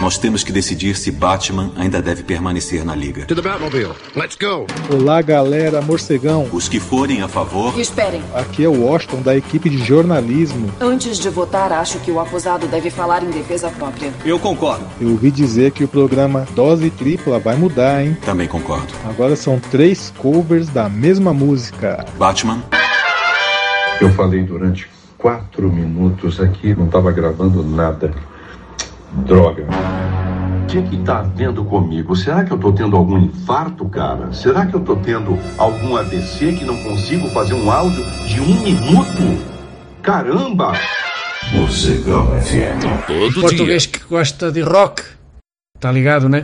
Nós temos que decidir se Batman ainda deve permanecer na Liga. To the Batmobile. Let's go. Olá, galera, morcegão. Os que forem a favor... Esperem. Aqui é o Washington, da equipe de jornalismo. Antes de votar, acho que o acusado deve falar em defesa própria. Eu concordo. Eu ouvi dizer que o programa Dose Tripla vai mudar, hein? Também concordo. Agora são 3 covers da mesma música. Batman. Eu falei durante 4 minutos aqui, não estava gravando nada. Droga. O que tá havendo comigo? Será que eu tô tendo algum infarto, cara? Será que eu tô tendo algum AVC que não consigo fazer um áudio de 1 minuto? Caramba! Morcegão FM. Todo português dia. Que gosta de rock, tá ligado, né?